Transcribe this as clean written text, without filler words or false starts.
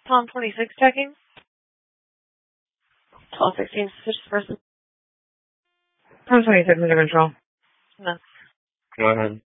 Palm 26 checking. 1216, suspicious person. Palm 26 under control. No. Go ahead.